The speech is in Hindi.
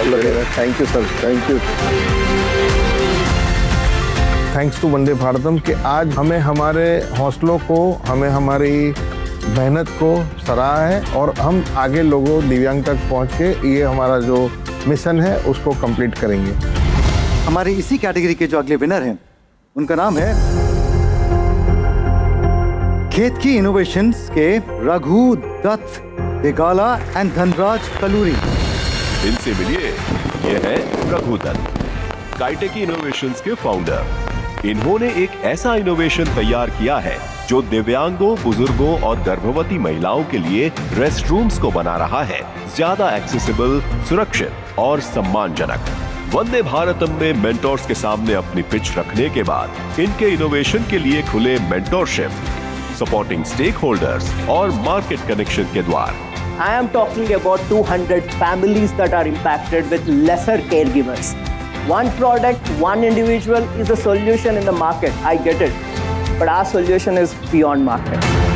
Thank you sir, thank you. Thanks to वंदे भारतम कि आज हमें हमारे हौसलों को, हमें हमारी मेहनत को सराहा है और हम आगे लोगों दिव्यांग तक पहुंच के ये हमारा जो मिशन है उसको कंप्लीट करेंगे। हमारी इसी कैटेगरी के जो अगले विनर हैं उनका नाम है खेतकी इनोवेशंस के रघु दत्त देगाला एंड धनराज कलूरी। इनसे मिलिए, ये है रघु दत्त, काइटेकी इनोवेशंस के फाउंडर। इन्होंने एक ऐसा इनोवेशन तैयार किया है जो दिव्यांगों, बुजुर्गों और गर्भवती महिलाओं के लिए रेस्टरूम्स को बना रहा है ज्यादा एक्सेसिबल, सुरक्षित और सम्मानजनक। वंदे भारतम में मेंटोर्स के सामने अपनी पिच रखने के बाद इनके इनोवेशन के लिए खुले मेंटोरशिप, सपोर्टिंग स्टेक होल्डर्स और मार्केट कनेक्शन के द्वार। I am talking about 200 families that are impacted with lesser caregivers. One product, one individual is a solution in the market. I get it. But our solution is beyond market.